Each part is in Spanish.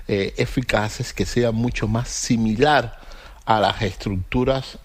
eficaces, que sea mucho más similar a las estructuras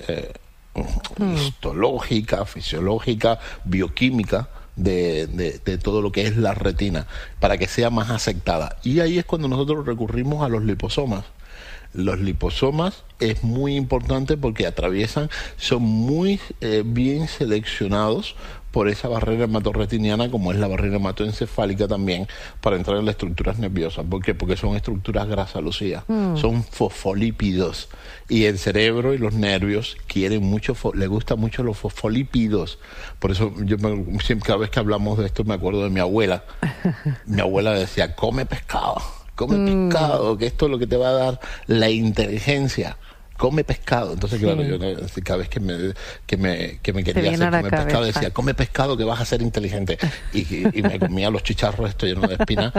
histológica, fisiológica, bioquímica de todo lo que es la retina, para que sea más aceptada. Y ahí es cuando nosotros recurrimos a los liposomas. Los liposomas es muy importante porque son muy bien seleccionados por esa barrera hematorretiniana, como es la barrera hematoencefálica también, para entrar en las estructuras nerviosas. ¿Por qué? Porque son estructuras grasas, Lucía. Son fosfolípidos. Y el cerebro y los nervios le gustan mucho los fosfolípidos. Por eso siempre, cada vez que hablamos de esto, me acuerdo de mi abuela. Mi abuela decía, come pescado, que esto es lo que te va a dar la inteligencia. Come pescado. Entonces, claro, yo cada vez que me quería hacer comer pescado, decía, come pescado que vas a ser inteligente. Y me comía los chicharros estos llenos de espina,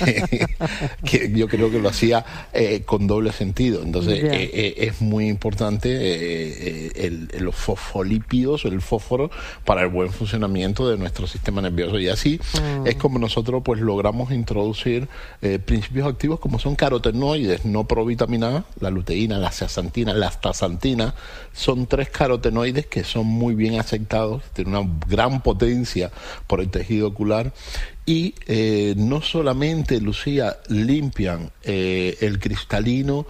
que yo creo que lo hacía con doble sentido. Entonces, es muy importante los fosfolípidos, el fósforo, para el buen funcionamiento de nuestro sistema nervioso. Y así es como nosotros pues logramos introducir principios activos como son carotenoides no provitaminados, la luteína, la zeaxantina, la astaxantina. Son 3 carotenoides que son muy bien aceptados, tienen una gran potencia por el tejido ocular. Y no solamente, Lucía, limpian el cristalino,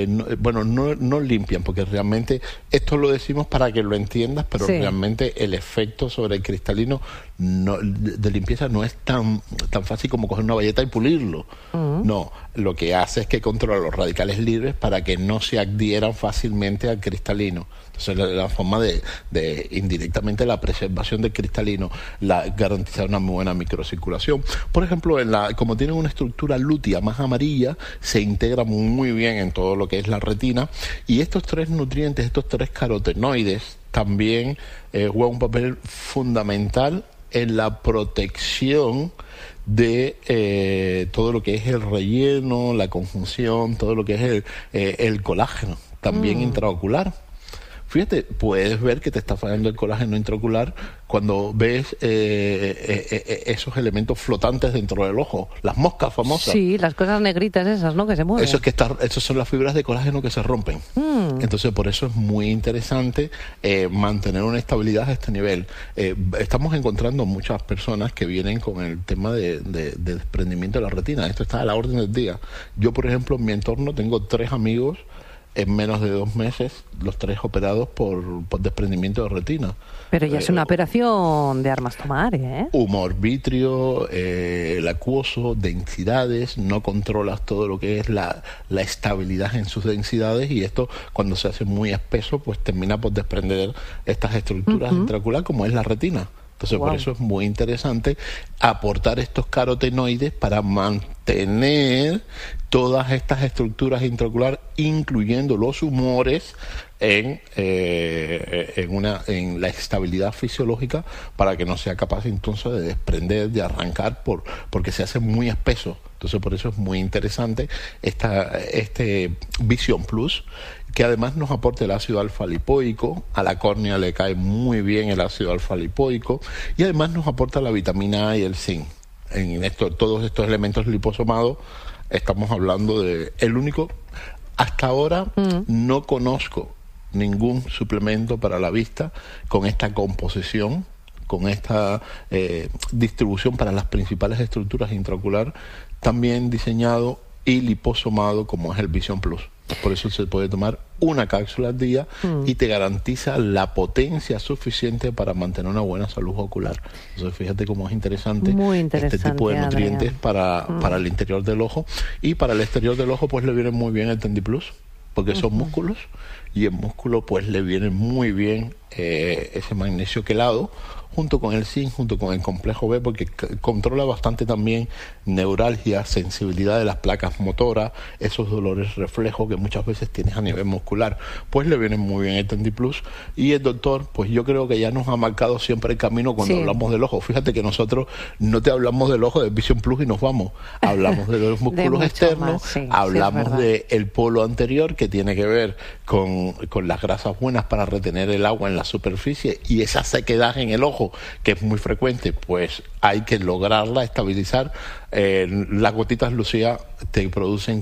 no limpian, porque realmente esto lo decimos para que lo entiendas, pero realmente el efecto sobre el cristalino de limpieza no es tan fácil como coger una bayeta y pulirlo. No, lo que hace es que controla los radicales libres para que no se adhieran fácilmente al cristalino. Entonces, la forma de indirectamente la preservación del cristalino, garantizar una muy buena microcirculación. Por ejemplo, como tienen una estructura lútea más amarilla, se integra muy bien en todo lo que es la retina. Y estos 3 nutrientes, estos 3 carotenoides, también juegan un papel fundamental en la protección de todo lo que es el relleno, la conjunción, todo lo que es el colágeno, también intraocular. Fíjate, puedes ver que te está fallando el colágeno intraocular cuando ves esos elementos flotantes dentro del ojo, las moscas famosas. Sí, las cosas negritas esas, ¿no?, que se mueven. Esas son las fibras de colágeno que se rompen. Entonces, por eso es muy interesante mantener una estabilidad a este nivel. Estamos encontrando muchas personas que vienen con el tema de desprendimiento de la retina. Esto está a la orden del día. Yo, por ejemplo, en mi entorno tengo 3 amigos en menos de 2 meses, los 3 operados por desprendimiento de retina. Pero ya es una operación de armas tomar, ¿eh? Humor vítreo, el acuoso, densidades, no controlas todo lo que es la estabilidad en sus densidades, y esto, cuando se hace muy espeso, pues termina por desprender estas estructuras intraoculares, como es la retina. Entonces, por eso es muy interesante aportar estos carotenoides para mantener todas estas estructuras intraoculares, incluyendo los humores, en la estabilidad fisiológica, para que no sea capaz entonces de desprender, de arrancar, porque se hace muy espeso. Entonces, por eso es muy interesante este Vision Plus, que además nos aporta el ácido alfa-lipoico. A la córnea le cae muy bien el ácido alfa-lipoico, y además nos aporta la vitamina A y el zinc. Todos estos elementos liposomados, estamos hablando de el único. Hasta ahora no conozco ningún suplemento para la vista con esta composición, con esta distribución para las principales estructuras intraocular, también diseñado y liposomado como es el Vision Plus. Por eso se puede tomar una cápsula al día y te garantiza la potencia suficiente para mantener una buena salud ocular. Entonces, fíjate cómo es interesante este tipo de nutrientes para el interior del ojo. Y para el exterior del ojo, pues le viene muy bien el Tendiplus, porque son músculos, y en músculo pues le viene muy bien ese magnesio quelado, junto con el zinc, junto con el complejo B, porque controla bastante también neuralgia, sensibilidad de las placas motoras, esos dolores reflejos que muchas veces tienes a nivel muscular. Pues le viene muy bien el Tendiplus. Y el doctor, pues yo creo que ya nos ha marcado siempre el camino cuando hablamos del ojo. Fíjate que nosotros no te hablamos del ojo, del Vision Plus, y nos vamos. Hablamos de los músculos externos, hablamos del polo anterior, que tiene que ver con las grasas buenas para retener el agua en la superficie, y esa sequedad en el ojo, que es muy frecuente, pues hay que lograrla estabilizar. Las gotitas, Lucía, te producen